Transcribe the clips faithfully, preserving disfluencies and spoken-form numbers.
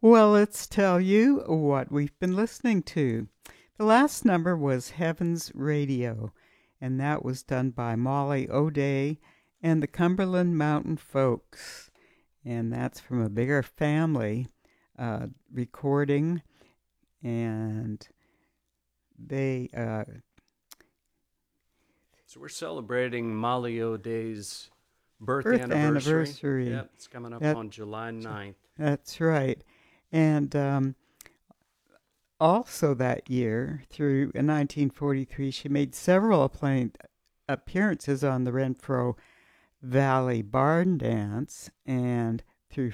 Well, let's tell you what we've been listening to. The last number was Heavens Radio, and that was done by Molly O'Day and the Cumberland Mountain Folks. And that's from a Bigger Family uh, recording, and they... Uh, so we're celebrating Molly O'Day's birth, birth anniversary. anniversary. Yep, it's coming up that, on July ninth. That's right. And um, also that year, through in nineteen forty-three, she made several appearances on the Renfro Valley Barn Dance, and through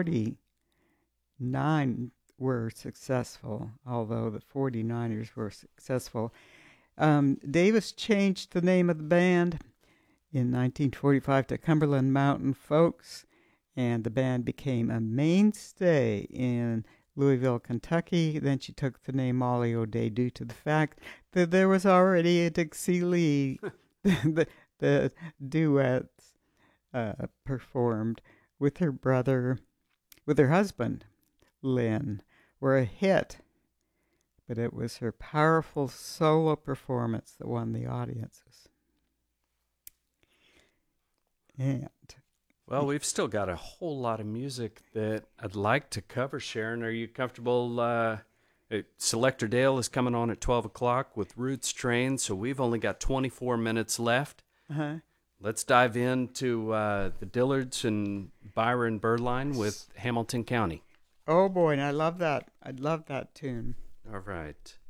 forty-nine were successful, although the forty-niners were successful. Um, Davis changed the name of the band in nineteen forty-five to Cumberland Mountain Folks, and the band became a mainstay in Louisville, Kentucky. Then she took the name Molly O'Day due to the fact that there was already a Dixie Lee the, the duets uh, performed with her brother, with her husband, Lynn, were a hit. But it was her powerful solo performance that won the audiences. And well, we've still got a whole lot of music that I'd like to cover, Sharon. Are you comfortable? Uh, Selector Dale is coming on at twelve o'clock with Roots Train, so we've only got twenty-four minutes left. Uh-huh. Let's dive into uh, the Dillards and Byron Birdline with Hamilton County. Oh, boy, and I love that. I love that tune. All right.